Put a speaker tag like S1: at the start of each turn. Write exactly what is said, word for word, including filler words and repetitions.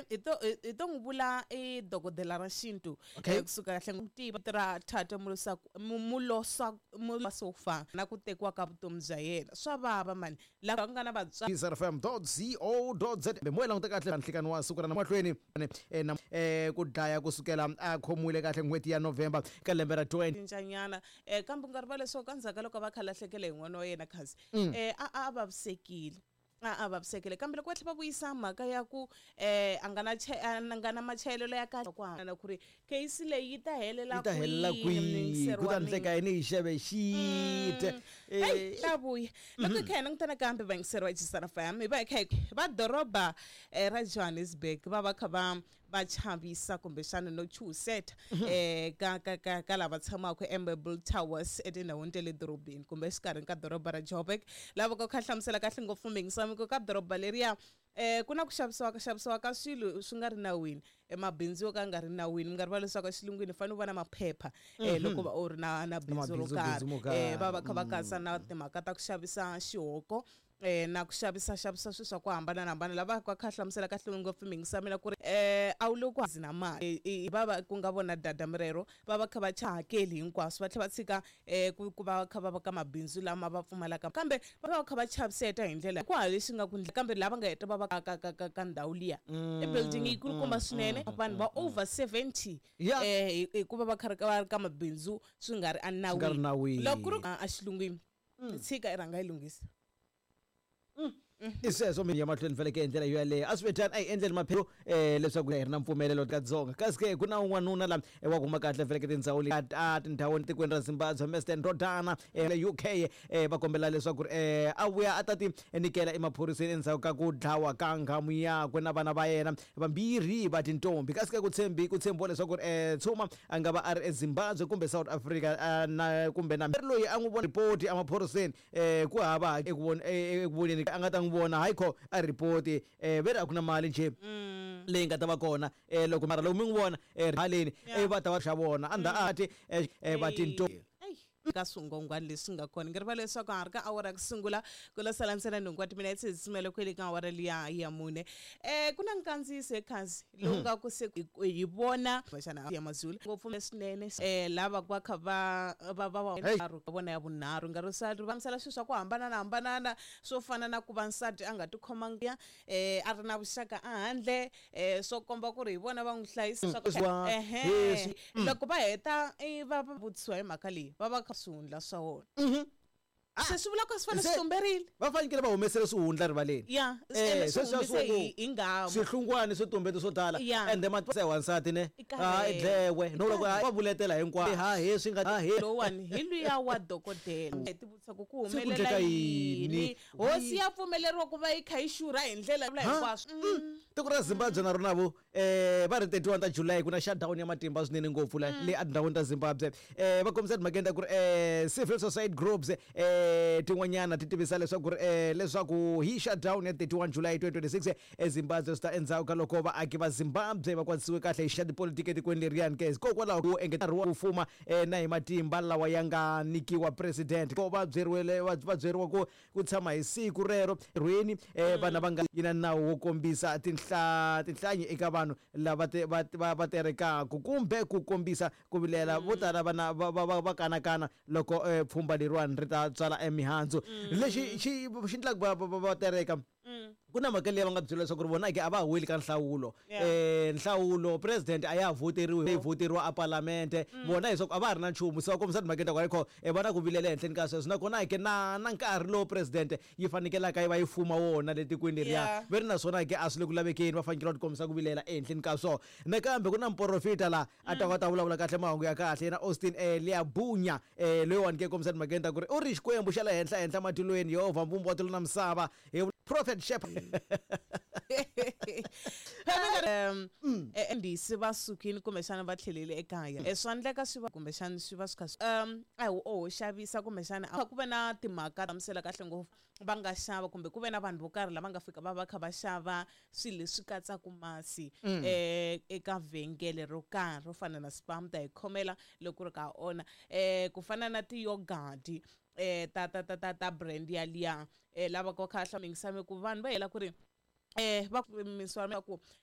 S1: ito ito ngibula e dokodela ra xintu kusuka kahle ngutiba tra thatha mulosa mulosa mulosofa na ku tekiwa ka vutomi bya yena swa bava mani la ku nga na vatswari
S2: S R F M dot co dot za moya languta kahle nhlekani wa siku ra namahlweni eh ku dlaya kusukela a khomule kahle n'hweti ya November ka lembe ra twenty
S1: njanyana eh kambe nga rivala leswaku kandzaka loko va khalahlekele hi n'wana wa yena khasi eh a a vavisekile a vavisekile kambe loko va tlhela va vuyisa mhaka ya ku eh a nga na a nga na machelelo ya kahle ku hana ku ri case leyi yi ta helela
S2: yi ta helela kwihi ku ta ndleka yini hi xeve xite
S1: eh ta vuya loko kha hina ngitana kambe va ngiseriwa Jisana F M va kha va doroba ra Johannesburg va va kha va va chavisa kumbe xana no chuseta eh ka ka ka ka lava tshamaka eMarble Towers etindhawini ta le dorobeni kumbe xikarhi ka doroba ra Joburg lava ko kha hlamusela kahle ngopfu mingisami ko ka doroba leriya eh kuna ku xavisiwa ka xavisiwa ka swilo swi nga ri nawini emabindzu yo ka nga ri nawini mi nga rivala leswaku xilungwini fane u va na maphepha eh loko va u ri na na bindzu ro karhi eh va va kha va katsa na timhaka ta ku xavisa xihoko eh na ku xavisa xavisa swilo swa ku hambana hambana lava ka kha hlamusela kahle ngopfu mingisamela ku ri eh a wu loko hazina mali va va ku nga vona dada mirero va va kha va chahakeli hinkwaswo va tlhela va tshika eh ku va kha va va ka mabindzu lama va pfumalaka kambe va va kha va chaviseta hi ndlela ku ha leswi nga ku kambe lava nga heta va va ka ka ka ka ndhawu liya e building yi kulukumba swinene vanhu va over seventy eh hikuva va khari ka ka mabindzu swi nga ri anawini loko ri a xilungwini tshika iranga yi lunghisa
S2: iseso mina ya mahlweni vele ke endlela yo yale asibetani ay endlela maphelo eh leswaku hi na mpfumelelo ka Dzonga kasi ke kuna un'wanuna la wa kuma kahle vele ke tindhawu leti a tindhawu tikweni ra Zimbabwe Western Rodana le U K eh va kombela leswaku eh a vuya a ta ti nikela emaphoriseni endzhaku ka ku dlawa ka nghamu yakwe na vana va yena vambirhi va tintombi kasi ke ku tshembi ku tshembo leswaku eh Tsuma a nga va a ri eZimbabwe kumbe South Africa na kumbe na loyi a n'wi vona report emaphoriseni eh ku hava eku vona eku voneni a nga ta vona haikho a report eh vera kuna mali nje leyi nga ta va kona eh loko mara loko mi n'wi vona eh haleni eh va ta va xa vona anda ati eh va tinto
S1: ka swingongwani leswi nga kona ngi rivala leswaku ha ri ka awara ku sungula ku la sala ntsena ninkwati mina yi tsimela kwele ka awara liya ya mune eh kuna nkandziyiso ekhasi lowu nga ku se hi vona xana ya mazulu ngopfu swinene eh lava ku va kha va va va vona ya vunharhu nga risati va misala swilo swa ku hambana na hambanana swo fana na ku va nsati a nga ti khomangi eh a ri na vuxaka a handle eh swo komba ku ri hi vona va n'wi hlayisa swa eh loko va heta va vutisiwa hi mhaka leyi va va swihundla swa wona se swi vula ku swi fane swi tumberile
S2: va fanekele va humesele swihundla rivaleni
S1: ya eh swi ingama
S2: swihlungwane swo tumbeto swo tala ende matse wansati ne ha idlewe no loko va vuletela hinkwavo ha he swi nga ha he
S1: lo one hi luya wa dokodela ti vutisa ku ku humelela yini hosi ya pfumeleriwa ku va yi kha yi xurha hi ndlela vula hinkwaswo
S2: tiko ra Zimbabwe na rona vo eh va ri thirty-one ta July kuna shutdown ya matimba swinene ngopfu la le andhawini ta Zimbabwe eh va kombisa magenda ku ri eh civil society groups eh tin'wanyana ti tivisa leswaku eh leswaku hi shutdown ya thirty-one July twenty twenty-six eZimbabwe sta endzhaku ka loko vaaki va Zimbabwe va kwatisiwe kahle hi xa tipolitiki etikweni leriyani ke kokwalaho ku engeta ri wa kufuma na hi matimba lawa ya nga nikiwa president ko va byeriwele va byeriwa ku ku tshama hi siku rero rweni eh vana va nga yina nawu wo kombisa tinhla tinhlanyi eka vanhu lava va terekaka kumbe ku kombisa ku vilela vo tala vana va kanakana loko pfhumba leriwani ri ta tswala emihandzu lexi xi xi ndlaku va tereka kuna mhaka leyi va nga byela leswaku ri vona ke a va hweli ka nhlawulo eh nhlawulo president a ya voteriwi hi voteriwa a parlamente vona leswaku a va ri na nchumu se va kombisa timhaka ta ku haikho va na ku vilela ehenhleni ka sweswo nakona ke na na nkarhi lowu president yi fanekelaka yi va yi fuma wona letikweni leriya ve ri naswona ke a swi le ku lavekeni va fanekele va ti kombisa ku vilela ehenhleni ka swona nakambe ku na mporofita laha a ta kota vulavula kahle mahungu ya kahle na Austin eh Liyabunya eh loyiwani ke kombisa timhaka ta ku ri u ri xikwembu xa le henhla henhla matilweni Yehovha mvumbo wa tilo na misava prophet shepherd
S1: um ndisi va sukini kumbe xana va tlhelele ekaya e swa ndleka swi va kumbe xana swi va swi kha um a ho xavisa kumbe xana a ku ve na timhaka hlamusela kahle ngopfu va nga xava kumbe ku ve na vanhu vo karhi lava nga fika va va kha va xava swilo leswi katsaka masi eh eka vhengele ro karhi ro fana na Spam ta hi khomela loko ri ka ona eh ku fana na ti-yogurt eh ta ta ta ta brand ya liya eh lava ko kha hlamingisa ku vanhu va hela ku ri eh va miswa ku